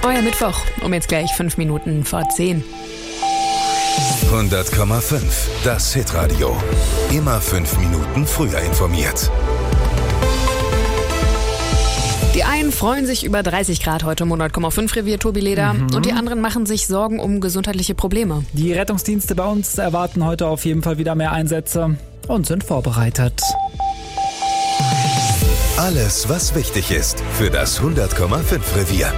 Euer Mittwoch, um jetzt gleich 5 Minuten vor 10. 100,5, das Hitradio. Immer 5 Minuten früher informiert. Die einen freuen sich über 30 Grad heute im 100,5 Revier Tobi Leder und die anderen machen sich Sorgen um gesundheitliche Probleme. Die Rettungsdienste bei uns erwarten heute auf jeden Fall wieder mehr Einsätze und sind vorbereitet. Alles, was wichtig ist für das 100,5 Revier.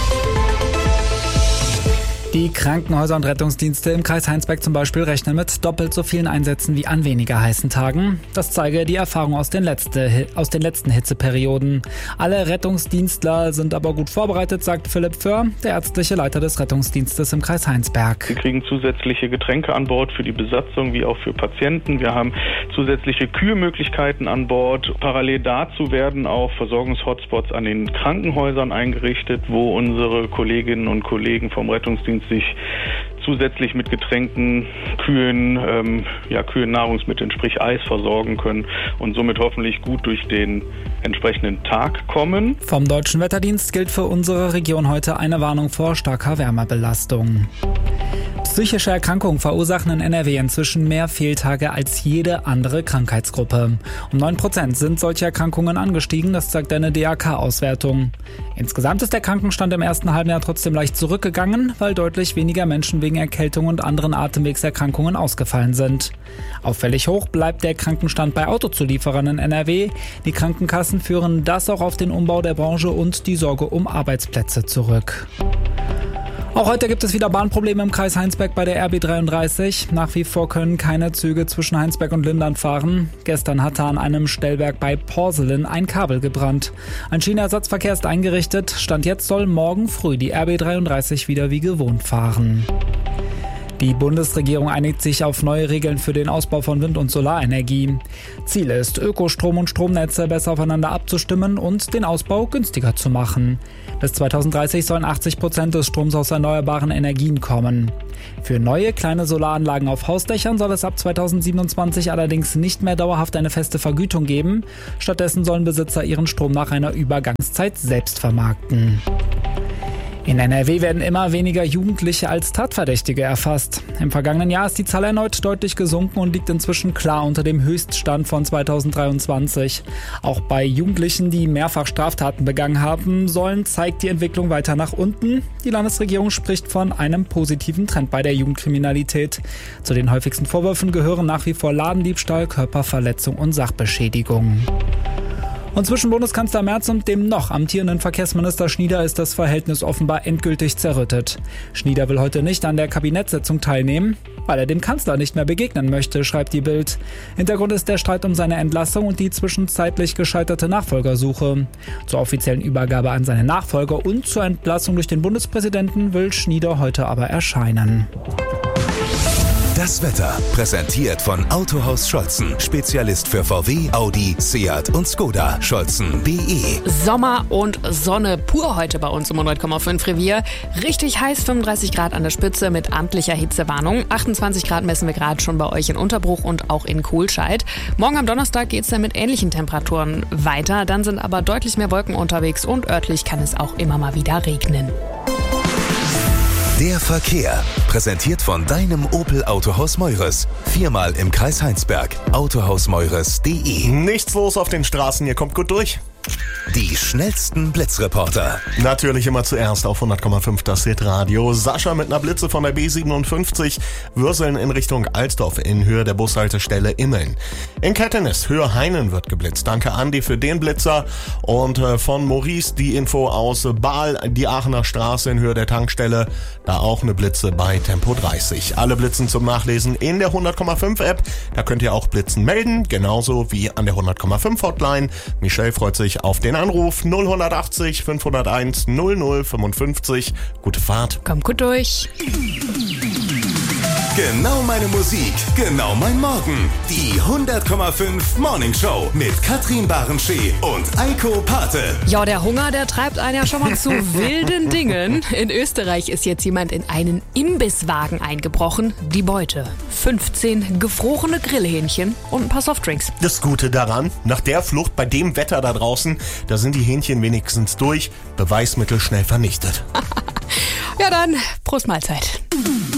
Die Krankenhäuser und Rettungsdienste im Kreis Heinsberg zum Beispiel rechnen mit doppelt so vielen Einsätzen wie an weniger heißen Tagen. Das zeige die Erfahrung aus den letzten Hitzeperioden. Alle Rettungsdienstler sind aber gut vorbereitet, sagt Philipp Föhr, der ärztliche Leiter des Rettungsdienstes im Kreis Heinsberg. Wir kriegen zusätzliche Getränke an Bord für die Besatzung wie auch für Patienten. Wir haben zusätzliche Kühlmöglichkeiten an Bord. Parallel dazu werden auch Versorgungshotspots an den Krankenhäusern eingerichtet, wo unsere Kolleginnen und Kollegen vom Rettungsdienst sich zusätzlich mit Getränken, kühlen Nahrungsmitteln, sprich Eis, versorgen können und somit hoffentlich gut durch den entsprechenden Tag kommen. Vom Deutschen Wetterdienst gilt für unsere Region heute eine Warnung vor starker Wärmebelastung. Psychische Erkrankungen verursachen in NRW inzwischen mehr Fehltage als jede andere Krankheitsgruppe. Um 9% sind solche Erkrankungen angestiegen, das zeigt eine DAK-Auswertung. Insgesamt ist der Krankenstand im ersten Halbjahr trotzdem leicht zurückgegangen, weil deutlich weniger Menschen wegen Erkältung und anderen Atemwegserkrankungen ausgefallen sind. Auffällig hoch bleibt der Krankenstand bei Autozulieferern in NRW. Die Krankenkassen führen das auch auf den Umbau der Branche und die Sorge um Arbeitsplätze zurück. Auch heute gibt es wieder Bahnprobleme im Kreis Heinsberg bei der RB 33. Nach wie vor können keine Züge zwischen Heinsberg und Lindern fahren. Gestern hatte an einem Stellwerk bei Porselin ein Kabel gebrannt. Ein Schienenersatzverkehr ist eingerichtet. Stand jetzt soll morgen früh die RB 33 wieder wie gewohnt fahren. Die Bundesregierung einigt sich auf neue Regeln für den Ausbau von Wind- und Solarenergie. Ziel ist, Ökostrom und Stromnetze besser aufeinander abzustimmen und den Ausbau günstiger zu machen. Bis 2030 sollen 80% des Stroms aus erneuerbaren Energien kommen. Für neue kleine Solaranlagen auf Hausdächern soll es ab 2027 allerdings nicht mehr dauerhaft eine feste Vergütung geben. Stattdessen sollen Besitzer ihren Strom nach einer Übergangszeit selbst vermarkten. In NRW werden immer weniger Jugendliche als Tatverdächtige erfasst. Im vergangenen Jahr ist die Zahl erneut deutlich gesunken und liegt inzwischen klar unter dem Höchststand von 2023. Auch bei Jugendlichen, die mehrfach Straftaten begangen haben sollen, zeigt die Entwicklung weiter nach unten. Die Landesregierung spricht von einem positiven Trend bei der Jugendkriminalität. Zu den häufigsten Vorwürfen gehören nach wie vor Ladendiebstahl, Körperverletzung und Sachbeschädigung. Und zwischen Bundeskanzler Merz und dem noch amtierenden Verkehrsminister Schnieder ist das Verhältnis offenbar endgültig zerrüttet. Schnieder will heute nicht an der Kabinettssitzung teilnehmen, weil er dem Kanzler nicht mehr begegnen möchte, schreibt die Bild. Hintergrund ist der Streit um seine Entlassung und die zwischenzeitlich gescheiterte Nachfolgersuche. Zur offiziellen Übergabe an seine Nachfolger und zur Entlassung durch den Bundespräsidenten will Schnieder heute aber erscheinen. Das Wetter präsentiert von Autohaus Scholzen. Spezialist für VW, Audi, Seat und Skoda. Scholzen.de. Sommer und Sonne pur heute bei uns im 100,5 Revier. Richtig heiß, 35 Grad an der Spitze mit amtlicher Hitzewarnung. 28 Grad messen wir gerade schon bei euch in Unterbruch und auch in Kohlscheid. Morgen am Donnerstag geht es dann mit ähnlichen Temperaturen weiter. Dann sind aber deutlich mehr Wolken unterwegs und örtlich kann es auch immer mal wieder regnen. Der Verkehr, präsentiert von deinem Opel Autohaus Meures. 4-mal im Kreis Heinsberg. Autohausmeures.de. Nichts los auf den Straßen, ihr kommt gut durch. Die schnellsten Blitzreporter. Natürlich immer zuerst auf 100,5 das Hitradio. Sascha mit einer Blitze von der B57, Würseln in Richtung Alsdorf in Höhe der Bushaltestelle Immeln. In Kettenis, Höhe Heinen wird geblitzt. Danke Andi für den Blitzer. Und von Maurice die Info aus Baal, die Aachener Straße in Höhe der Tankstelle. Da auch eine Blitze bei Tempo 30. Alle Blitzen zum Nachlesen in der 100,5 App. Da könnt ihr auch Blitzen melden, genauso wie an der 100,5 Hotline. Michelle freut sich auf den Anruf 0180 501 0055. Gute Fahrt. Kommt gut durch. Genau meine Musik, genau mein Morgen. Die 100,5 Morning Show mit Katrin Barenschee und Eiko Pate. Ja, der Hunger, der treibt einen ja schon mal zu wilden Dingen. In Österreich ist jetzt jemand in einen Imbisswagen eingebrochen. Die Beute: 15 gefrorene Grillhähnchen und ein paar Softdrinks. Das Gute daran, nach der Flucht bei dem Wetter da draußen, da sind die Hähnchen wenigstens durch, Beweismittel schnell vernichtet. Ja dann, Prost Mahlzeit.